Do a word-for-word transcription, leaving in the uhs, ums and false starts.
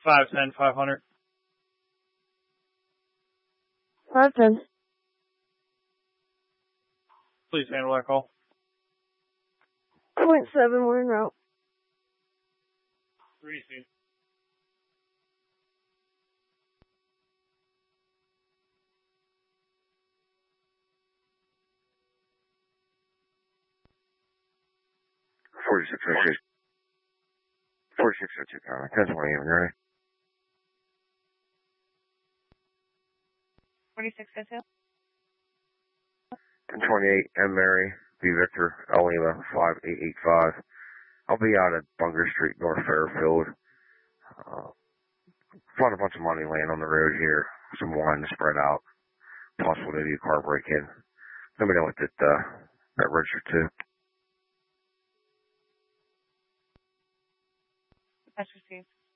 five ten, five hundred. five ten. Please handle that call. Point seven, we're en route. Three C. Forty-six oh two. Forty-six oh two, County. Ten twenty, even ready. Forty-six oh two. Ten twenty-eight, M Mary, B Victor, L Lima, five eight eight five. I'll be out at Bunger Street, North Fairfield. Uh, found a bunch of money laying on the road here. Some wine to spread out. Possible to do a car break-in. Let me know what that, uh, that registered to. That's received.